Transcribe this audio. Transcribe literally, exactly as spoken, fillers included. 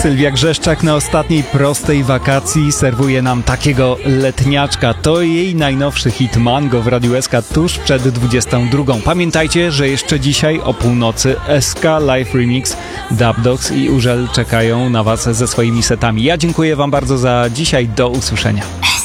Sylwia Grzeszczak na ostatniej prostej wakacji serwuje nam takiego letniaczka. To jej najnowszy hit Mango w Radiu S K tuż przed dwudziestą drugą. Pamiętajcie, że jeszcze dzisiaj o północy S K Live Remix, Dubdogs i Użel czekają na Was ze swoimi setami. Ja dziękuję Wam bardzo za dzisiaj. Do usłyszenia.